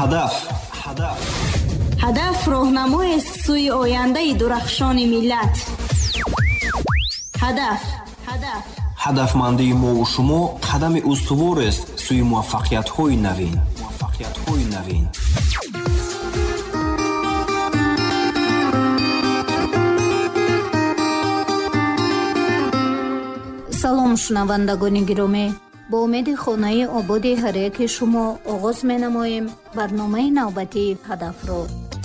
ҳадаф роҳнамоест сӯи ояндаи дурахшони миллат. ҳадафмандии мову шумо қадами устуворест сӯи муваффақиятҳои навин. салом шунавандагони гиромӣ, бо умеди хонаи ободи ҳар яки шумо оғоз менамоем барномаи навбатии ҳадафро.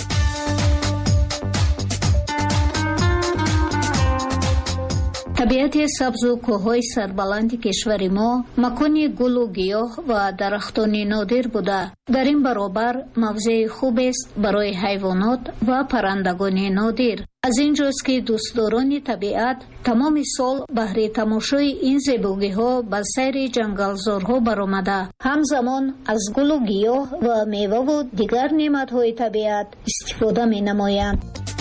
табиати сабзу кӯҳҳои сарбаланди кишвари мо макони гулу гиёҳ ва дарахтони нодир буда, дар ин баробар мавзеи хубест барои ҳайвонот ва паррандагони нодир. аз ин ҷост ки дӯстдорони табиат тамоми сол баҳри тамошои ин зебогиҳо ба сайри ҷангалзорҳо баромада, ҳамзамон аз гулу гиёҳ ва меваву дигар неъматҳои табиат истифода менамоянд.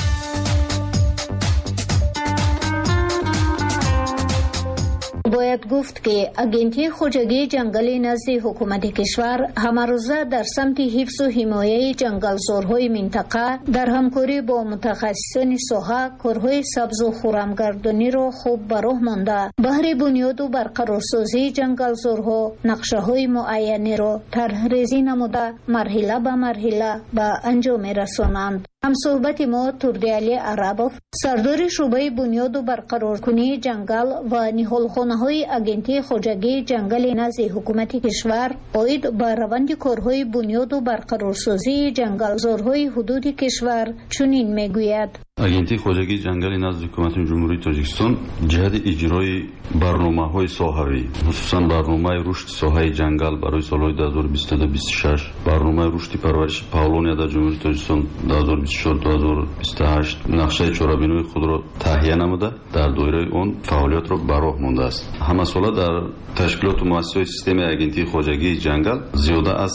бояд гуфт ки агентии хоҷагии ҷангали назди ҳукумати кишвар ҳамарӯза дар самти ҳифзу ҳимояи ҷангалзорҳои минтақа дар ҳамкорӣ бо мутахассисони соҳа корҳои сабзу хӯрамгардониро хуб ба роҳ монда, баҳри бунёду барқарорсозии ҷангалзорҳо нақшаҳои муайянеро тарҳрезӣ намуда марҳила ба марҳила ба анҷом мерасонанд. ҳамсӯҳбати мо Турдиалӣ Арабов, сардори шӯъбаи бунёду барқароркунии ҷангал ва ниҳолхонаҳои агентии хоҷагии ҷангали назди ҳукумати кишвар оид ба раванди корҳои бунёду барқарорсозии ҷангалзорҳои ҳудуди кишвар чунин мегӯяд. агентии хоҷагии ҷангали назди ҳукумати ҷумҳурии Тоҷикистон ҷиҳати иҷрои барномаҳои соҳавӣ, хусусан барномаи рушди соҳаи ҷангал барои солҳои 2022-26, барномаи рушди парвариши павлония дар ҷумҳурии Тоҷикистон 2024-2028 нақшаи чорабинои худро таҳия намуда, дар доираи он фаъолиятро ба роҳ мондааст. ҳамасола дар ташкилоту муассисаҳои системаи агентии хоҷагии ҷангал зиёда аз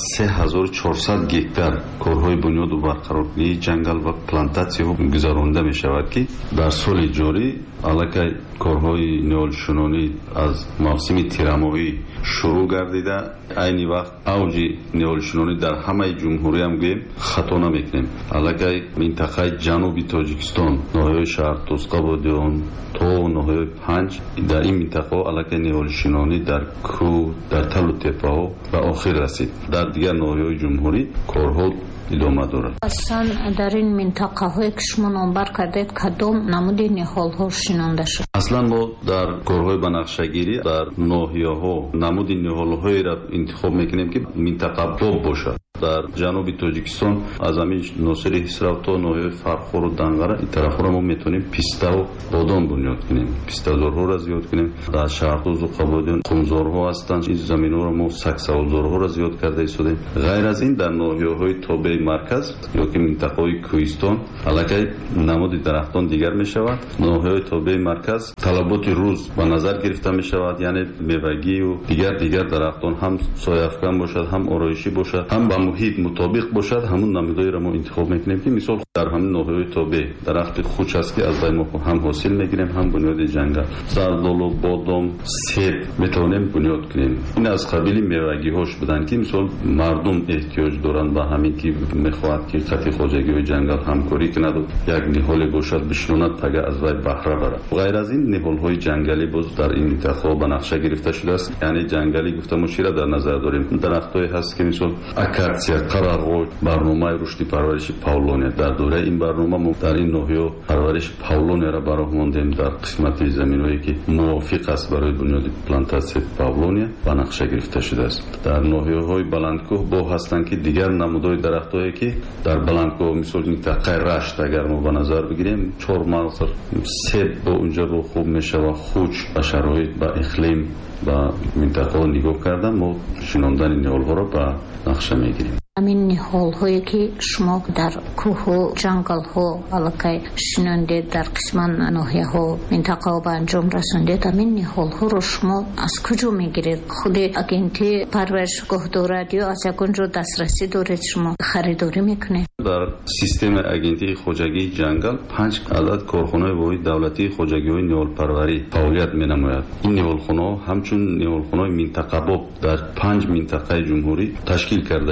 3400 гектар корҳои бунёду барқароркунии ҷангал ва плантатсияҳо гузаронида мешавад ки дар соли ҷорӣ аллакай корҳои неҳолшунонӣ аз мавсими тирамоҳӣ шурӯъ гардида, айни вақт авҷи неҳолшунонӣ дар ҳамаи ҷумҳуриям гӯем хато намекунем. аллакай минтақаи ҷануби Тоҷикистон, ноҳияи Шаҳртосқабодиён то ноҳияи Панҷ, дар ин минтақаҳо аллакай неҳолшунонӣ дар кӯҳ, дар талу теппаҳо ба охир расид. дар дигар ноҳияҳои ҷумҳурӣ корҳо идома дорад. аслан дар ин минтақаҳое ки шумо номбар кардед кадом намуди ниҳолҳо шинонда шуд? аслан мо дар корҳои банақшагирӣ дар ноҳияҳо намуди ниҳолҳоеро интихоб мекунем ки минтақабоб бошад. дар ҷануби Тоҷикистон аз ҳамин носири Ҳисрав то ноҳияи Фархору Данғара ин тарафҳоро мо метавонем пиставу бодом бунёд кунем, пистазорҳоро зиёд кунем. дар Шаҳртозу Қабодиён қумзорҳо ҳастанд, ин заминҳоро мо сагсавулзорҳоро зиёд карда истодем. ғайр аз ин дар ноҳияҳои тобеи марказ ёки минтақаҳои кӯҳистон аллакай намуди дарахтон дигар мешавад. ноҳияҳои тобеи марказ талаботи рӯз ба назар гирифта мешавад, яъне мевагию дигар дарахтон ҳам сояфкан бошад, ҳам ороишӣ бошад, ҳам ба муҳит мутобиқ бошад. ҳамун намудҳоеро мо интихоб мекунем ки мисол дар ҳамин ноҳияҳои тобе дарахти хуч аст ки аз байн мо ҳам ҳосил мегирем, ҳам бунёди ҷангал, зардолу, бодом, себ метавонем бунёд кунем. ин аз қабили мевагиҳош буданд ки мисол мардум эҳтиёҷ доранд ба ҳамин ки мехоҳад ки қатъи хоҷагиҳои ҷангал ҳамкорӣ кунаду як ниҳоле бошад бишнонад тага аз вай баҳра барад. ғайр аз ин ниҳолҳои ҷангалӣ боз дар ин минтақаҳо ба нақша гирифта шудааст. яъне ҷангалӣ гуфта мо чиро дар назар дорем? дарахтҳое ҳаст ки мисол акация, қарағоҷ, барномаи рушди парвариши павлония. дар доираи ин барнома мо дар ин ноҳиё парвариши павлонияро ба роҳ мондем. дар қисмати заминҳое ки мувофиқ аст барои бунёди плантатсияи павлония ба нақша гирифта шудааст. дар ноҳияҳои баландкӯҳ бо ҳастанд ки дигар намудҳои дарахтҳое ки дар баландкӯҳ мисол минтақаи рашт агар мо ба назар бигирем, чормағз, себ бо унҷа бо хуб мешавад, хуч ба шароит, ба иқлим, ба минтақаҳо нигоҳ карда мо шинондани ниҳолҳоро ба нақша мегирем. ҳамин ниҳолҳое ки шумо дар кӯҳу ҷангалҳо аллакай шинондед, дар қисман ноҳияҳо минтақаҳо ба анҷом расондед, ҳамин ниҳолҳоро шумо аз куҷо мегиред? худи агентӣ парваришгоҳ дорад ё аз ягон ҷо дастрасӣ доред, шумо харидорӣ мекунед? дар системаи агентии хоҷагии ҷангал 5 адад корхонаи воҳид давлатии хоҷагиҳои ниҳолпарварӣ фаъолият менамояд. ин ниҳолхонаҳо ҳамчун ниҳолхонаҳои минтақабоб дар 5 минтақаи ҷумҳурӣ ташкил карда шудааст.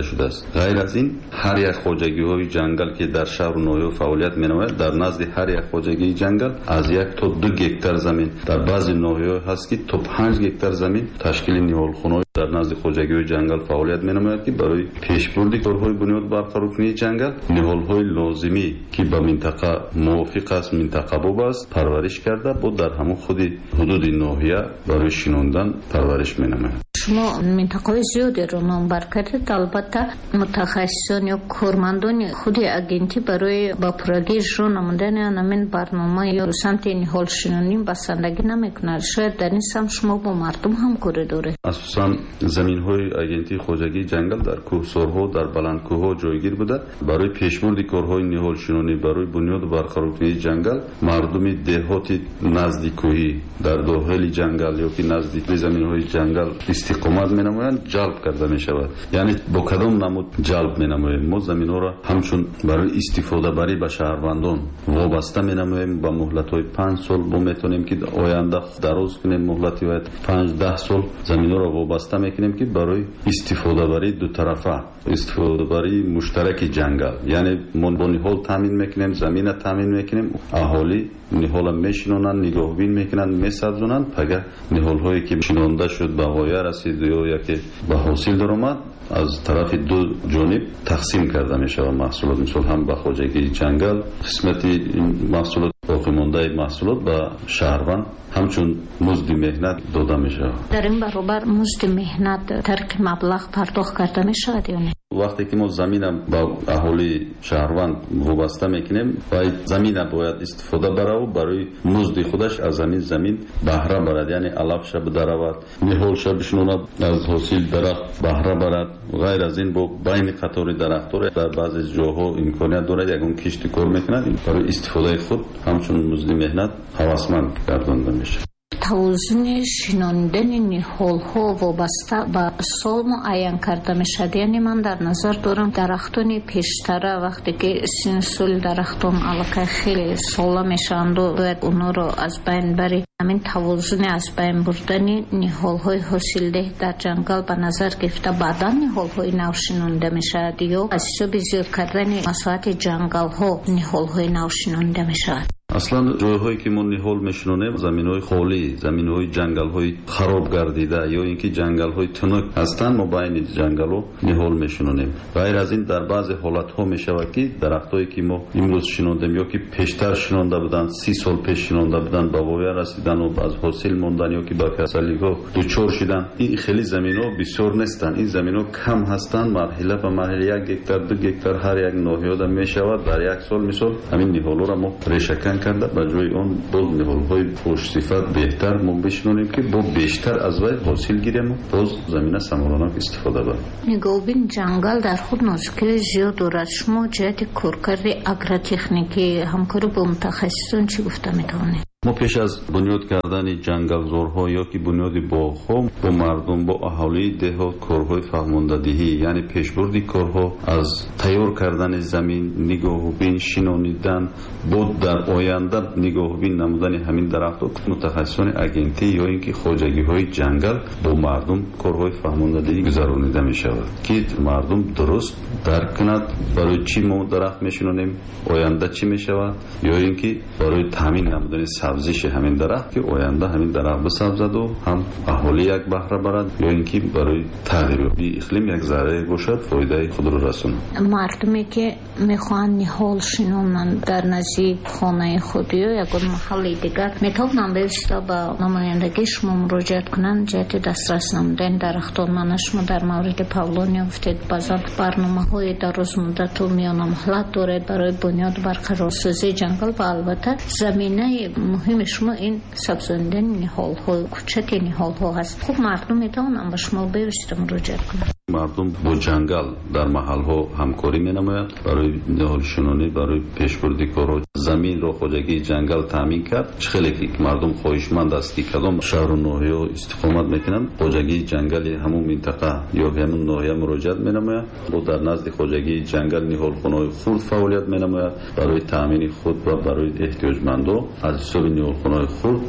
غیر از این هر یک خوجگی‌های جنگل که در شهر و ناحیه فعالیت می‌نماید در نزد هر یک خوجگی جنگل از 1 تا 2 گکتار زمین در بعضی ناحیه‌ها هست که تا 5 گکتار زمین تشکیل نهالخانه‌های در نزد خوجگی‌های جنگل فعالیت می‌نماید که برای پیشبرد کارهای بنیاد برقرار کنی جنگل نهال‌های لازمی که به منطقه موافق است منطقه باب است پرورش کرده بود در همون خود حدود ناحیه برای شناندن پرورش می‌نماید. شما منطقه‌های زیادی رو نامبر کردید. البته متخصصان یا کارمندان خود اگنتی برای با پرگی رو نمودن همین برنامه یا سمت نهال شنونی بسندگی نمیکنند. شاید در این سمت شما با مردم همکاری داره. اساساً زمین‌های اگنتی خوجگی جنگل در کوهسارها در بلندکوه‌ها جایگیر بوده. برای پیشبرد کارهای نهال شنونی برای بنیاد برقرار کنی جنگل مردم دهات نزدیک کوهی در داخل جنگل یا که نزدیک زمین‌های جنگل استقامت می‌نمایند جلب کرده می‌شود. یعنی با کدام نمود جلب می‌نماییم؟ ما زمین‌ها را همچون برای استفاده بری به شهروندان وابسته می‌نماییم با مهلت‌های 5 سال ما می‌تونیم که آینده دراز کنیم مهلتی باید 5-10 سال زمین‌ها را وابسته می‌کنیم که برای استفاده بری دو طرفه استفاده بری مشترک جنگل یعنی ما با نهال تامین می‌کنیم زمین تامین می‌کنیم اهالی نهال میشنونن نگاهبین میکنن میسازونن اگر نهال هایی که شنونده شد به غایه رسید یا یکی به حاصل درآمد از طرف دو جانب تقسیم کرده میشه محصولات مثل هم به خوجگی جنگل قسمتی محصولات باقی مانده محصولات به شهروند همچون مزد مهنت داده میشه. در این برابر مزد مهنت ترک مبلغ پرداخت کرده میشه یا نه؟ وقتی که ما زمین با اهالی شهروند وابسته میکنیم باید زمین باید استفاده بره و برای مزد خودش از زمین بهره برد یعنی علفش بدرود نهالش بشنوند از حاصل درخت بهره برد غیر از این با بین قطار درخت‌ها در بعضی جاها امکانیت دارد یگان کشت کار میکنند برای استفاده خود همچون مزد مهنت هوسمند گردانده میشه. توازن شناندن نهال‌ها وابسته به سال معین کرده میشد. یعنی من در نظر دارم درختان پیشتره وقتی که سن سال درختان علاقه خیلی ساله میشند و باید اونا رو از بین بری همین توازن از بین بردن نهال‌های حاصلده در جنگل به نظر گرفته بعدا نهال‌های نو شنانده میشد یا از حساب زیاد کردن مساحت جنگل‌ها نهال‌های نو شنانده میشد. اصلا جایهایی که ما نهال میشنونیم زمین‌های خالی زمین‌های جنگل‌های خراب گردیده یا اینکه جنگل‌های تنک هستند ما بین جنگل‌ها نهال میشنونیم. غیر از این در بعضی حالت‌ها میشود که درختایی که ما امروز شنوندیم یا که پیشتر شنونده بودند 30 سال پیش شنونده بودند به غایه رسیدن و از حاصل ماندن یا که به کسلی‌ها دچار شدن این خیلی زمین‌ها بسیار نیستند. این زمین‌ها کم هستند مرحله به مرحله 1 گکتار 2 گکتار هر یک ناحیه میشود در یک سال مثال همین نهال‌ها را ما ریشه‌کن کرده به جای اون باز نهال‌های خوش صفت بهتر ما بشنونیم که با بیشتر از وی حاصل گیریم و باز زمینه ثمرانک استفاده بریم. نگاهبین جنگل در خود نازکی زیاد دارد. شما جهت کارکرد اگراتکنیکی همکاری با متخصصان چی گفته میتوانید؟ ما پیش از بنیاد کردن جنگلزارها یا که بنیاد باغ‌ها با مردم با اهالی دهات کارهای فهماندهی یعنی پیشبرد کارها از تیار کردن زمین نگاهبین شناندن بود در آینده نگاهبین نمودن همین درخت‌ها متخصصان اگنتی یا اینکه خوجگی‌های جنگل با مردم کارهای فهماندهی گذرانیده می‌شود که مردم درست درک کند برای چی ما درخت میشنونیم آینده چی میشود یا اینکه برای تامین نمودن سبزیش همین درخت که آینده همین درخت بسازد و هم اهالی یک بهره برد یا اینکه برای تغییر اقلیم یک ذره باشد فایده خود رو رسونه. مردمی که میخوان نهال شنونند در نزدیک خانه خود یا یک محل دیگر میتونن بایسته با نمایندگی شما مراجعت کنند جهت دسترس نمودن درختان. من شما در مورد پاولونی گفتید بعضا برنامه‌های دراز مدت و میان مهلت دارد برای بنیاد برقرارسازی جنگل و البته زمینه مهم شما این سبزاندن نهال‌ها کوچک نهال‌ها هست. خب مردم میتونن با شما بایسته مراجعت کنند. مردم با جنگل در محل‌ها همکاری می‌نمایند برای نهال شنونی برای پیشبرد کارها زمین را خوجگی جنگل تامین کرد. خیلی که مردم خواهشمند است که کدام شهر و ناحیه استقامت میکنند خوجگی جنگل همون منطقه یا همون ناحیه مراجعت می‌نمایند و در نزد خوجگی جنگل نهالخانه‌های خرد فعالیت می‌نماید برای تامین خود و برای احتیاجمندان از حساب نهالخانه‌های خرد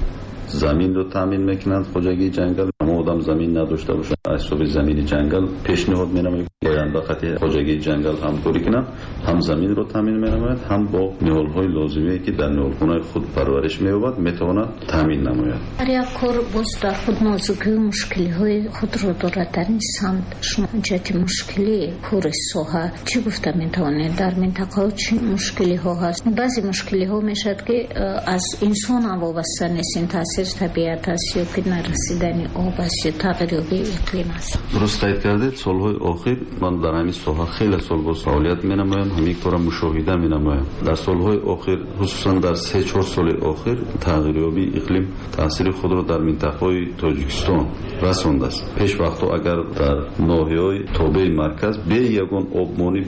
заминро таъмин мекунанд. хоҷагии ҷангал ҳама одам замин надошта бошад, аз ҳисоби замини ҷангал пешниҳод менамояд оянда қати хоҷагии ҷангал ҳамкорӣ кунанд, ҳам заминро таъмин менамояд, ҳам бо ниҳолҳои лозимие ки дар ниҳолхонаи худ парвариш меёбад метавонад таъмин намояд. ҳар як кор боз дар худ нозукию мушкилиҳои худро дорад. дар ин самт шумо ҳуҷҷати мушкилии кори соҳа чӣ гуфта метавонед? дар минтақаҳо чӣ мушкилиҳо ҳаст? баъзе мушкилиҳо мешавад ки аз инсон вобаста нест, ин таъсир табиат аст ё ки нарасидани об аст ё тағйирёбии иқлим аст. дуруст қайд кардед. солҳои охир ман дар ҳамин соҳа хеле сол боз фаъолият менамоям, ҳамин кора мушоҳида менамоям. дар солҳои охир, хусусан дар 3-4 соли охир, тағйирёбии иқлим таъсири худро дар минтақаҳои Тоҷикистон расондааст. пешвақтҳо агар дар ноҳияҳои тобеи марказ бе ягон обмонӣ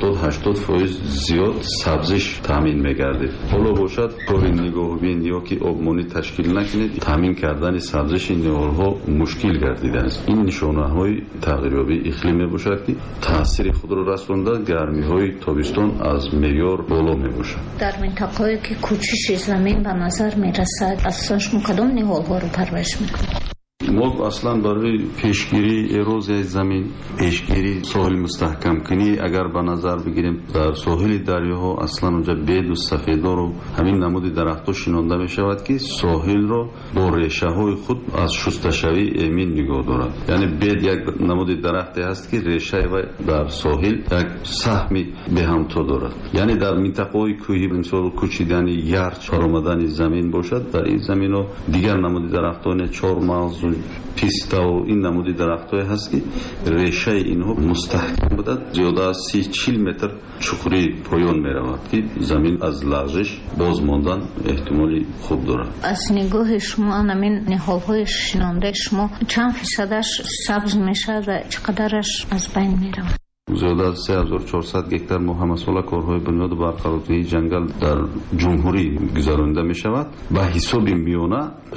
70-80% зиёд сабзиш таъмин мегардид. ҳоло бошад кори нигоҳубин ё ки обмонӣ ташкил накунед, таъмин кардани сабзиши ниҳолҳо мушкил гардидааст. ин нишонаҳои тағйирёбии иқлим мебошад ки таъсири худро расонда гармиҳои тобистон аз меъёр боло мебошад. дар минтақаҳое ки кӯчиши замин ба назар мерасад, асосан шумо кадом ниҳолҳоро парвариш мекунед? мо аслан барои пешгирии эрозияи замин, пешгирии соҳил мустаҳкамкунӣ агар ба назар бигирем, дар соҳили дарёҳо аслан онҷа беду сафедору ҳамин намуди дарахтҳо шинонда мешавад ки соҳилро бо решаҳои худ аз шусташавии эмин нигоҳ дорад. яъне бед як намуди дарахте ҳаст ки решаи вай дар соҳил як саҳми беҳамто дорад. яъне дар минтақаҳои кӯҳӣ мисол кӯчидани ярч фаромадани замин бошад, дар ин заминҳо дигар намуди дарахтони чормағзу пистау ин намуди дарахтҳое ҳаст ки решаи инҳо мустаҳкам будад, зиёда аз 30-40 метр чуқурӣ поён меравад ки замин аз лағжиш боз мондан эҳтимоли хуб дорад. аз нигоҳи шумо анамин ниҳолҳои шинондаи шумо чанд фисадаш сабз мешавад ва чӣ қадараш аз байн меравад? зиёда аз 3400 гектар мо ҳамасола корҳои бунёду барқароркунии ҷангал дар ҷумҳурӣ гузаронида мешавад. ба ҳисоби миёна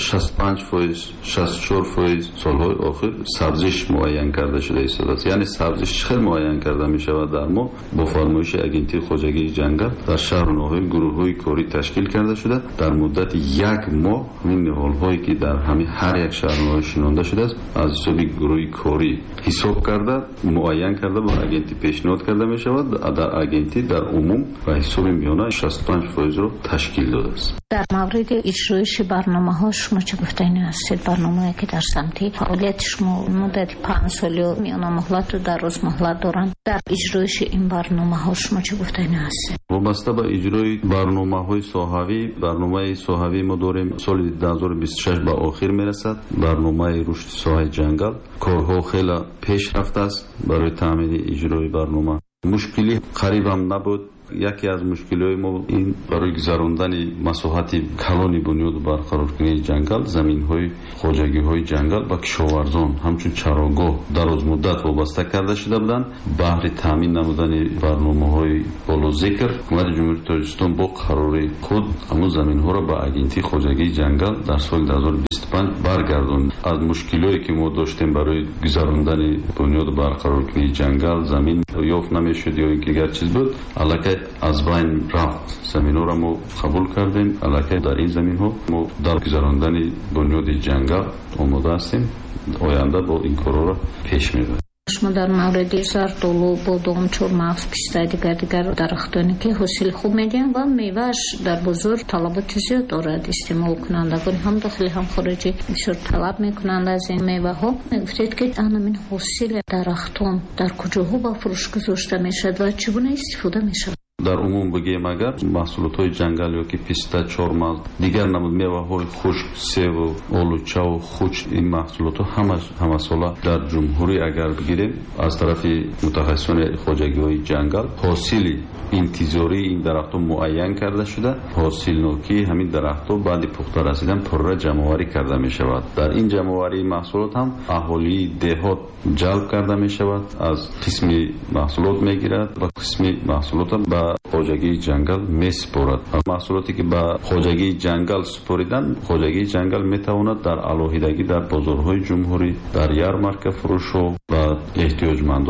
65%-64% солҳои охир сабзиш муайян карда шуда истодааст. яъне сабзиш чӣ хел муайян карда мешавад дар мо? бо фармоиши агентии хоҷагии ҷангал дар шаҳру ноҳия гурӯҳҳои корӣ ташкил карда шуда, дар муддати 1 моҳ ҳамин ниҳолҳое ки дар ҳамин ҳар як шаҳру ноҳия шинонда шудааст аз ҳисоби гурӯҳи корӣ ҳисоб карда муайян карда бо агенти пешниҳод карда мешавад. дар агентӣ дар умум ба ҳисоби миёна 65%-ро ташкил додааст. дар мавриди иҷроиши барномаҳо шумо чӣ гуфтаинӣ ҳастед? барномае ки дар самти фаъолияти шумо муддати 5 сол ё миёна муҳлату дароз муҳлат доранд, дар иҷроиши ин барномаҳо шумо чӣ гуфтаинӣ ҳастед? вобаста ба иҷрои барномаҳои соҳавӣ, барномаи соҳавӣ мо дорем соли 2026 ба охир мерасад. барномаи рушди соҳаи ҷангал корҳо хеле пеш рафтааст барои таъмини иҷрои барнома. мушкилӣ қарибам набуд. яке аз мушкилиҳои мо ин барои гузарондани масоҳати калони бунёду барқароркунии ҷангал, заминҳои хоҷагиҳои ҷангал ба кишоварзон ҳамчун чарогоҳ дарозмуддат вобаста карда шуда буданд. баҳри таъмин намудани барномаҳои болозикр ҳукумати ҷумҳурии Тоҷикистон бо қарори худ ҳамун заминҳоро ба агентии хоҷагии ҷангал дар соли 2025 баргардонд. аз мушкилое ки мо доштем барои гузарондани бунёду барқароркунии ҷангал, замин ёфт намешуд ё ин ки гар чиз буд, аллакай аз байн рафт. заминҳоро мо қабул кардем. аллакай дар ин заминҳо мо дар гузарондани бунёди ҷангал омода ҳастем. оянда бо ин корҳоро пеш мебарем. шумо дар мавриди зардолу, бодом, чормағз, писта дигар дарахтоне ки ҳосили хуб медиҳанд ва мевааш дар бозор талаботи зиёд дорад. истеъмолкунандагони ҳам дохилӣ ҳам хориҷӣ бисёр талаб мекунанд аз ин меваҳо. гуфтед ки анамин ҳосили дарахтон дар куҷоҳо ба фурӯш гузошта мешавад ва чӣ гуна истифода мешавад? дар умум бигем агар маҳсулотҳои ҷангал ё ки писта, чормағз, дигар намуд меваҳои хушк, севу, олучаву хуч, ин маҳсулотҳо ҳамасола дар ҷумҳурӣ агар бигирем аз тарафи мутахассисони хоҷагиҳои ҷангал ҳосили интизории ин дарахтҳо муайян карда шуда, ҳосилнокии ҳамин дарахтҳо баъди пухта расидан пурра ҷамъоварӣ карда мешавад. дар ин ҷамъоварии маҳсулот ҳам аҳолии деҳот ҷалб карда мешавад, аз қисми маҳсулот мегирад ва қисми маҳсулотам ба хоҷагии ҷангал месупорад. маҳсулоте ки ба хоҷагии ҷангал супоридан, хоҷагии ҷангал метавонад дар алоҳидагӣ дар бозорҳои ҷумҳурӣ, дар ярмарка фурӯшҳо ба эҳтиёҷмандон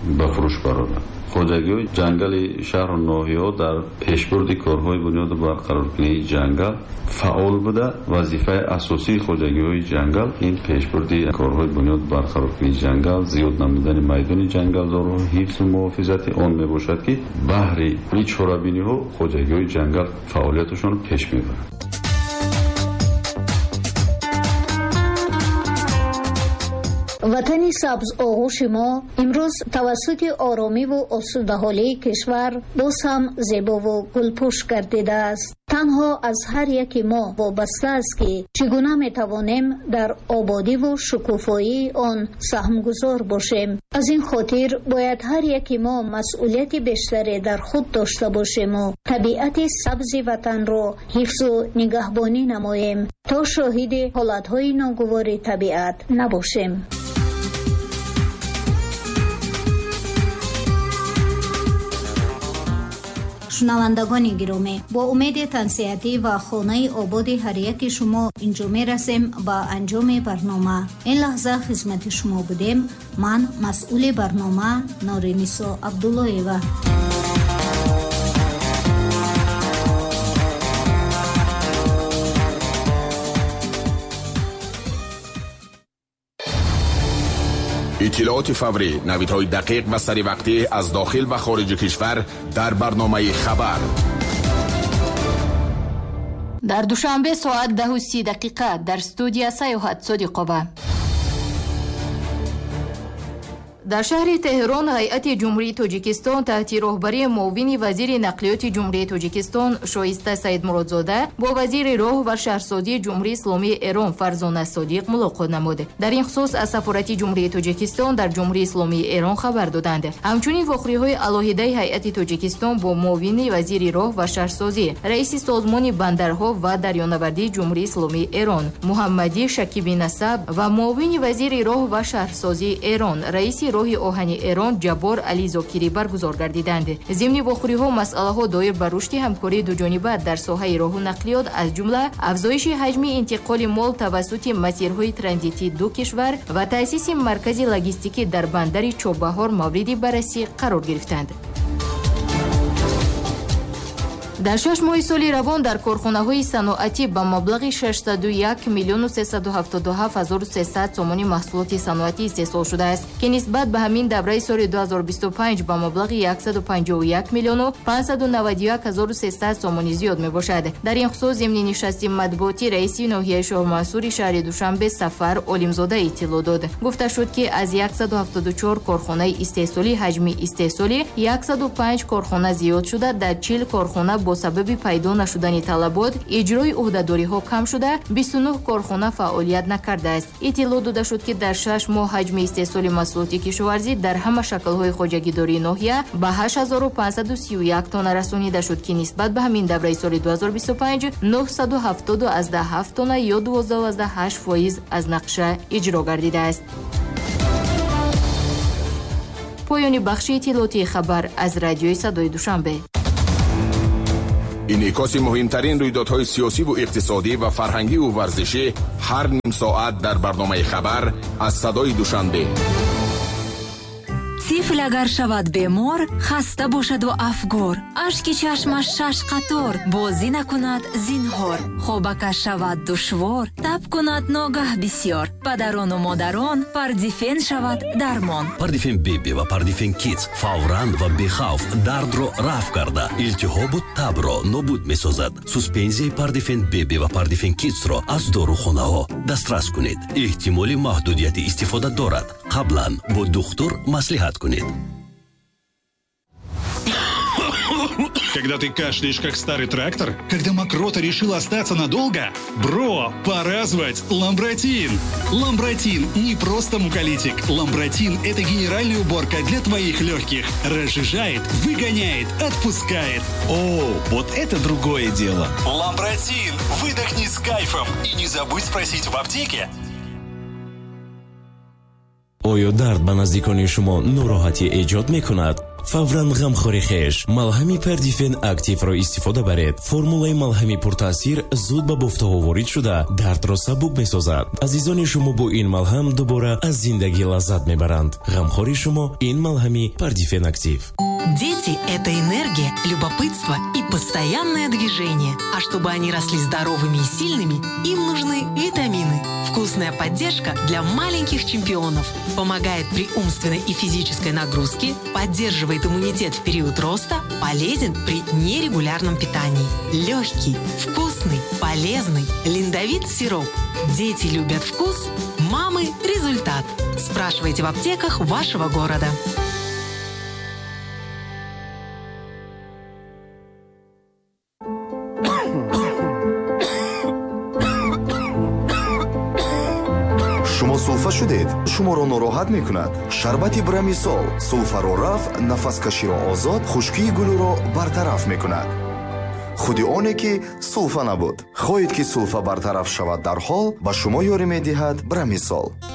ба фурӯш барода. хоҷагиҳои ҷангали шаҳру ноҳияҳо дар пешбурди корҳои бунёду барқароркунии ҷангал фаъол буда, вазифаи асосии хоҷагиҳои ҷангал ин пешбурди корҳои бунёду барқароркунии ҷангал, зиёд намудани майдони ҷангалзорҳо, ҳифзу муҳофизати он мебошад, ки баҳри ин чорабиниҳо хоҷагиҳои ҷангал фаъолияташонро пеш мебаранд. ватани сабз оғӯши мо имрӯз тавассути оромиву осудаҳолии кишвар боз ҳам зебову гулпӯш гардидааст. танҳо аз ҳар яки мо вобаста аст ки чӣ гуна метавонем дар ободиву шукуфоии он саҳмгузор бошем. аз ин хотир бояд ҳар яки мо масъулияти бештаре дар худ дошта бошему табиати сабзи ватанро ҳифзу нигаҳбонӣ намоем то шоҳиди ҳолатҳои ногувори табиат набошем. шунавандагони гиромӣ, бо умеди тансиҳатӣ ва хонаи ободи ҳар яки шумо инҷо мерасем ба анҷоми барнома. ин лаҳза хизмати шумо будем. ман масъули барнома Норинисо Абдуллоева. иттилооти фаврӣ, навидҳои дақиқ ва саривақтӣ аз дохил ва хориҷи кишвар дар барномаи хабар. дар душанбе соат 10:30 дар студия Саёҳат Содиқова. дар шаҳри Теҳрон ҳайати ҷумҳурии Тоҷикистон таҳти роҳбарии муовини вазири нақлиёти ҷумҳурии Тоҷикистон Шоиста Саидмуродзода бо вазири роҳ ва шаҳрсозии ҷумҳурии Исломии Эрон Фарзона Содиқ мулоқот намуд. дар ин хусус аз сафорати ҷумҳурии Тоҷикистон дар ҷумҳурии Исломии Эрон хабар доданд. ҳамчунин вохӯриҳои алоҳидаи ҳайати Тоҷикистон бо муовини вазири роҳ ва шаҳрсозӣ, раиси созмони бандарҳо ва дарёнавардии ҷумҳурии Исломии Эрон Муҳаммадӣ Шакиби Насаб ва муовини вазири роҳ ва шаҳрсозии Эрон, раиси роҳи оҳани Эрон Ҷаббор Али Зокирӣ баргузор гардиданд. зимни вохӯриҳо масъалаҳо доир ба рушди ҳамкории дуҷониба дар соҳаи роҳу нақлиёт, аз ҷумла афзоиши ҳаҷми интиқоли мол тавассути масирҳои транзитии ду кишвар ва таъсиси маркази логистикӣ дар бандари Чобаҳор мавриди баррасӣ қарор гирифтанд. дар 6 моҳи соли равон дар корхонаҳои саноатӣ ба маблағи 601 миллиону 377,300 сомони маҳсулоти саноатӣ истеҳсол шудааст, ки нисбат ба ҳамин давраи соли 2025 ба маблағи 151 миллиону 591,300 сомонӣ зиёд мебошад. дар ин хусус зимни нишасти матбуотӣ раиси ноҳияи шоҳрмансури шаҳри Душанбе Сафар Олимзода иттилоъ дод. гуфта шуд, ки аз 174 корхонаи истеҳсолӣ ҳаҷми истеҳсолӣ 105 корхона зиёд шуда, дар 40 корхона бо сабаби пайдо нашудани талабот иҷрои ӯҳдадориҳо кам шуда 29 корхона фаъолият накардааст. иттилоъ дода шуд, ки дар 6 моҳ ҳаҷми истеҳсоли маҳсулоти кишоварзӣ дар ҳама шаклҳои хоҷагидории ноҳия ба 8531 тонна расонида шуд, ки нисбат ба ҳамин давраи соли 2025 977 тонна ё 12,8% аз нақша иҷро гардидааст. поёни бахши иттилооти хабар аз радиои Садои Душанбе. инъикоси муҳимтарин рӯйдодҳои сиёсиву иқтисодӣ ва фарҳангиву варзишӣ ҳар ним соат дар барномаи хабар аз Садои Душанбе. тифл агар шавад бемор, хаста бошаду афгор, ашки чашмаш 6 қатор, бозӣ накунад зинҳор, хобакаш шавад душвор, таб кунад ногаҳ бисёр, падарону модарон Пардифен шавад дармон. Пардифен беби ва Пардифен кидс фавран ва бехавф дардро рафъ карда, илтиҳобу табро нобуд месозад. суспензияи Пардифен беби ва Пардифен кидсро аз дорухонаҳо дастрас кунед. эҳтимоли маҳдудияти истифода дорад. қаблан бо духтур маслиҳат кунед. Когда ты кашляешь, как старый трактор? Когда мокрота решила остаться надолго? Бро, пора звать Ламбротин. Ламбротин не просто муколитик. Ламбротин – это генеральная уборка для твоих легких. Разжижает, выгоняет, отпускает. О, вот это другое дело. Ламбротин. Выдохни с кайфом. И не забудь спросить в аптеке. оё дард ба наздикони шумо нороҳатӣ эҷод мекунад? фавран ғамхори хеш. малҳами Pardifin активро истифода баред. формулаи малҳами пуртаъсир зуд ба бофтаҳо ворид шуда дардро сабук месозад. азизони шумо бо ин малҳам дубора аз зиндагӣ лаззат мебаранд. ғамхори шумо ин малҳами Pardifin актив. Дети – это энергия, любопытство и постоянное движение. А чтобы они росли здоровыми и сильными, им нужны витамины. Вкусная поддержка для маленьких чемпионов. Помогает при умственной и физической нагрузке, поддерживает иммунитет в период роста, полезен при нерегулярном питании. Легкий, вкусный, полезный, линдовит сироп. Дети любят вкус, мамы – результат. Спрашивайте в аптеках вашего города. шумо сулфа шудед? шуморо нороҳат мекунад? шарбати Брамисол сулфаро раф, нафаскаширо озод, хушкии гулӯро бартараф мекунад. худи оне ки сулфа набуд. хоҳед ки сулфа бартараф шавад дар ҳол, ба шумо ёрӣ медиҳад Брамисол.